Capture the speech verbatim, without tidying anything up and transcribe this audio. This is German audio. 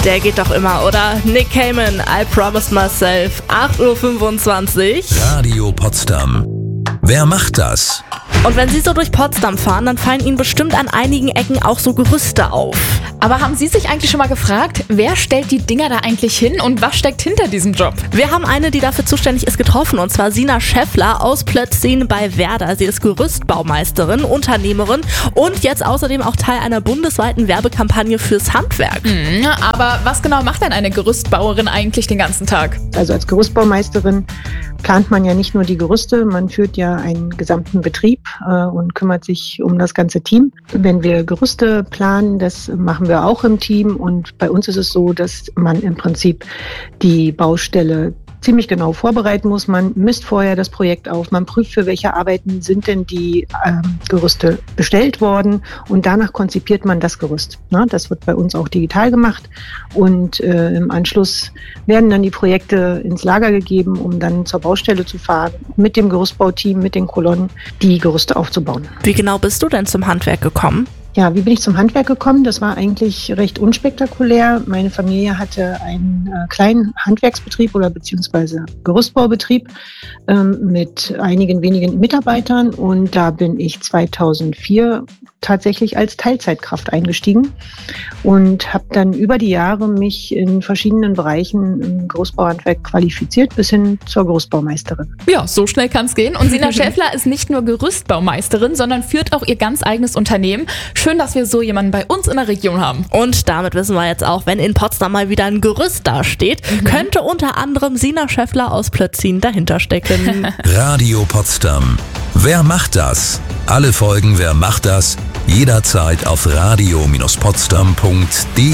Der geht doch immer, oder? Nick Cayman, I Promised Myself, acht Uhr fünfundzwanzig. Radio Potsdam. Wer macht das? Und wenn Sie so durch Potsdam fahren, dann fallen Ihnen bestimmt an einigen Ecken auch so Gerüste auf. Aber haben Sie sich eigentlich schon mal gefragt, wer stellt die Dinger da eigentlich hin und was steckt hinter diesem Job? Wir haben eine, die dafür zuständig ist, getroffen, und zwar Sina Schäffler aus Plötzin bei Werder. Sie ist Gerüstbaumeisterin, Unternehmerin und jetzt außerdem auch Teil einer bundesweiten Werbekampagne fürs Handwerk. Mhm, aber was genau macht denn eine Gerüstbauerin eigentlich den ganzen Tag? Also als Gerüstbaumeisterin plant man ja nicht nur die Gerüste, man führt ja einen gesamten Betrieb äh, und kümmert sich um das ganze Team. Wenn wir Gerüste planen, das machen wir auch im Team, und bei uns ist es so, dass man im Prinzip die Baustelle ziemlich genau vorbereiten muss. Man misst vorher das Projekt auf, man prüft, für welche Arbeiten sind denn die ähm, Gerüste bestellt worden, und danach konzipiert man das Gerüst. Na, das wird bei uns auch digital gemacht, und äh, im Anschluss werden dann die Projekte ins Lager gegeben, um dann zur Baustelle zu fahren, mit dem Gerüstbauteam, mit den Kolonnen, die Gerüste aufzubauen. Wie genau bist du denn zum Handwerk gekommen? Ja, wie bin ich zum Handwerk gekommen? Das war eigentlich recht unspektakulär. Meine Familie hatte einen äh, kleinen Handwerksbetrieb oder beziehungsweise Gerüstbaubetrieb ähm, mit einigen wenigen Mitarbeitern, und da bin ich zweitausendvier tatsächlich als Teilzeitkraft eingestiegen und habe dann über die Jahre mich in verschiedenen Bereichen im Gerüstbauhandwerk qualifiziert bis hin zur Gerüstbaumeisterin. Ja, so schnell kann es gehen. Und Sina Schäffler ist nicht nur Gerüstbaumeisterin, sondern führt auch ihr ganz eigenes Unternehmen. Schön, dass wir so jemanden bei uns in der Region haben. Und damit wissen wir jetzt auch, wenn in Potsdam mal wieder ein Gerüst dasteht, mhm. könnte unter anderem Sina Schäffler aus Plötzin dahinter stecken. Radio Potsdam. Wer macht das? Alle Folgen Wer macht das? Jederzeit auf radio Bindestrich potsdam Punkt de.